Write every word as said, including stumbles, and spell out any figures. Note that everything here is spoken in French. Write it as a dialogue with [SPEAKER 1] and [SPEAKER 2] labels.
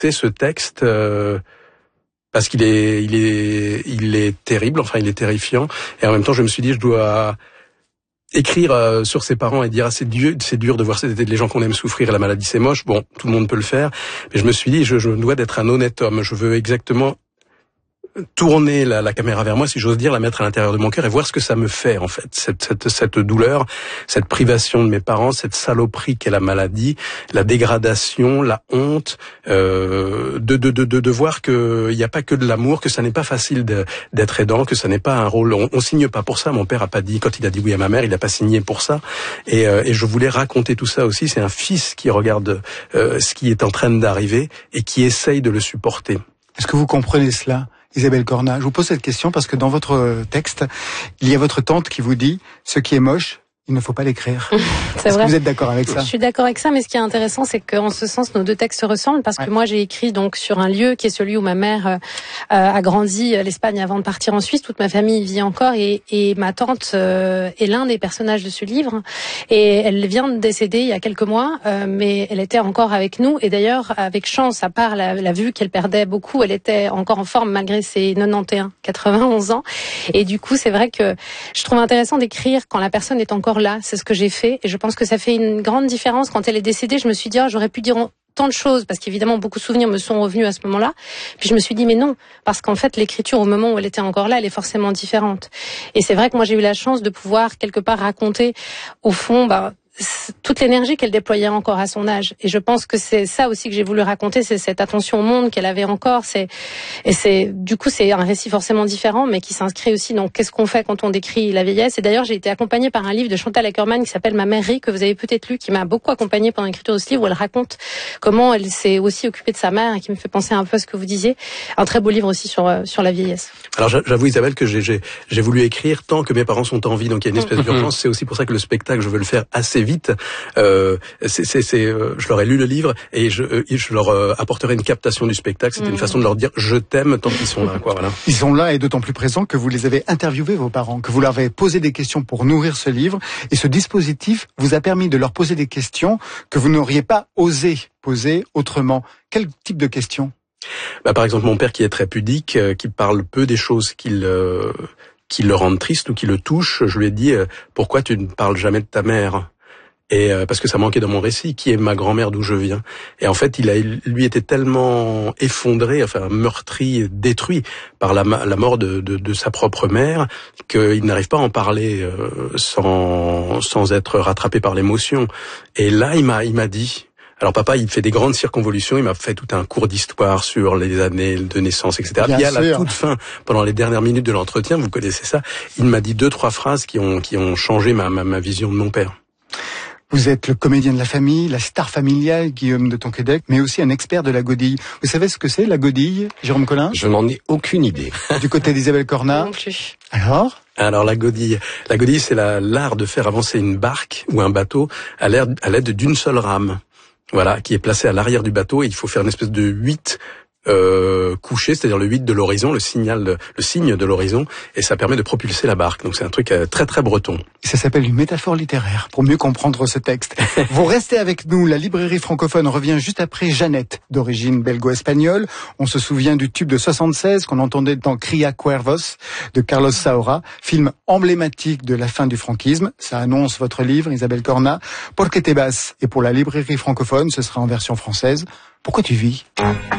[SPEAKER 1] accepté ce texte euh, parce qu'il est, il est, il est terrible. Enfin, il est terrifiant. Et en même temps, je me suis dit, je dois écrire euh, sur ses parents et dire ah, c'est dur, c'est dur de voir les gens qu'on aime souffrir et la maladie c'est moche. Bon, tout le monde peut le faire, mais je me suis dit je, je dois d'être un honnête homme. Je veux exactement tourner la, la caméra vers moi, si j'ose dire, la mettre à l'intérieur de mon cœur et voir ce que ça me fait en fait, cette, cette, cette douleur, cette privation de mes parents, cette saloperie qu'est la maladie, la dégradation, la honte, euh, de, de, de, de, de voir que il n'y a pas que de l'amour, que ça n'est pas facile de, d'être aidant, que ça n'est pas un rôle, on, on signe pas pour ça. Mon père a pas dit, quand il a dit oui à ma mère, il n'a pas signé pour ça. Et, euh, et je voulais raconter tout ça aussi. C'est un fils qui regarde euh, ce qui est en train d'arriver et qui essaye de le supporter.
[SPEAKER 2] Est-ce que vous comprenez cela, Isabelle Corna? Je vous pose cette question parce que dans votre texte, il y a votre tante qui vous dit « Ce qui est moche, il ne faut pas l'écrire ».
[SPEAKER 3] C'est
[SPEAKER 2] Est-ce
[SPEAKER 3] vrai.
[SPEAKER 2] que vous êtes d'accord avec ça?
[SPEAKER 3] Je suis d'accord avec ça, mais ce qui est intéressant, c'est qu'en ce sens, nos deux textes se ressemblent parce
[SPEAKER 2] ouais.
[SPEAKER 3] que moi, j'ai écrit donc sur un lieu qui est celui où ma mère euh, a grandi, euh, l'Espagne, avant de partir en Suisse. Toute ma famille y vit encore et, et ma tante euh, est l'un des personnages de ce livre. Et elle vient de décéder il y a quelques mois, euh, mais elle était encore avec nous. Et d'ailleurs, avec chance, à part la, la vue qu'elle perdait beaucoup, elle était encore en forme malgré ses quatre-vingt-onze, quatre-vingt-onze ans. Et du coup, c'est vrai que je trouve intéressant d'écrire quand la personne est encore là. C'est ce que j'ai fait et je pense que ça fait une grande différence. Quand elle est décédée, je me suis dit oh, j'aurais pu dire tant de choses parce qu'évidemment beaucoup de souvenirs me sont revenus à ce moment-là. Puis je me suis dit mais non, parce qu'en fait l'écriture au moment où elle était encore là, elle est forcément différente. Et c'est vrai que moi j'ai eu la chance de pouvoir quelque part raconter au fond bah toute l'énergie qu'elle déployait encore à son âge. Et je pense que c'est ça aussi que j'ai voulu raconter, c'est cette attention au monde qu'elle avait encore. C'est et c'est du coup c'est un récit forcément différent, mais qui s'inscrit aussi dans qu'est-ce qu'on fait quand on décrit la vieillesse. Et d'ailleurs, j'ai été accompagnée par un livre de Chantal Akerman qui s'appelle Ma mère rit, que vous avez peut-être lu, qui m'a beaucoup accompagnée pendant l'écriture de ce livre, où elle raconte comment elle s'est aussi occupée de sa mère et qui me fait penser un peu à ce que vous disiez. Un très beau livre aussi sur sur la vieillesse.
[SPEAKER 1] Alors j'avoue Isabelle que j'ai j'ai j'ai voulu écrire tant que mes parents sont en vie, donc il y a une espèce d'urgence. C'est aussi pour ça que le spectacle, je veux le faire assez vite. Euh, c'est, c'est, c'est, euh, je leur ai lu le livre et je, euh, je leur euh, apporterai une captation du spectacle. C'était mmh. une façon de leur dire je t'aime tant qu'ils sont là, quoi. Voilà.
[SPEAKER 2] Ils sont là et d'autant plus présents que vous les avez interviewés, vos parents, que vous leur avez posé des questions pour nourrir ce livre. Et ce dispositif vous a permis de leur poser des questions que vous n'auriez pas osé poser autrement. Quel type de questions?
[SPEAKER 1] Bah, par exemple, mon père qui est très pudique, euh, qui parle peu des choses qu'il euh, qui le rendent triste ou qui le touchent. Je lui ai dit euh, pourquoi tu ne parles jamais de ta mère? Et euh, parce que ça manquait dans mon récit, qui est ma grand-mère d'où je viens. Et en fait, il a lui était tellement effondré, enfin meurtri, détruit par la, la mort de, de, de sa propre mère, qu'il n'arrive pas à en parler euh, sans sans être rattrapé par l'émotion. Et là, il m'a il m'a dit. Alors papa, il fait des grandes circonvolutions, il m'a fait tout un cours d'histoire sur les années de naissance, et cetera. Bien Puis à la toute fin, pendant les dernières minutes de l'entretien, vous connaissez ça, il m'a dit deux, trois phrases qui ont qui ont changé ma ma, ma vision de mon père.
[SPEAKER 2] Vous êtes le comédien de la famille, la star familiale, Guillaume de Tonquédec, mais aussi un expert de la godille. Vous savez ce que c'est, la godille, Jérôme Collin?
[SPEAKER 4] Je n'en ai aucune idée.
[SPEAKER 2] Du côté d'Isabelle Corna?
[SPEAKER 3] Non plus.
[SPEAKER 2] Alors?
[SPEAKER 1] Alors la godille, la godille, c'est la, l'art de faire avancer une barque ou un bateau à l'aide, à l'aide d'une seule rame. Voilà, qui est placée à l'arrière du bateau et il faut faire une espèce de huit Euh, couché, c'est-à-dire le huit de l'horizon, le signal, de, le signe de l'horizon, et ça permet de propulser la barque. Donc c'est un truc euh, très très breton.
[SPEAKER 2] Ça s'appelle une métaphore littéraire pour mieux comprendre ce texte. Vous restez avec nous, la librairie francophone revient juste après Jeannette, d'origine belgo-espagnole. On se souvient du tube de soixante-seize qu'on entendait dans Cria Cuervos de Carlos Saura, film emblématique de la fin du franquisme. Ça annonce votre livre, Isabelle Corna. Por qué te vas? Et pour la librairie francophone, ce sera en version française. Pourquoi tu vis?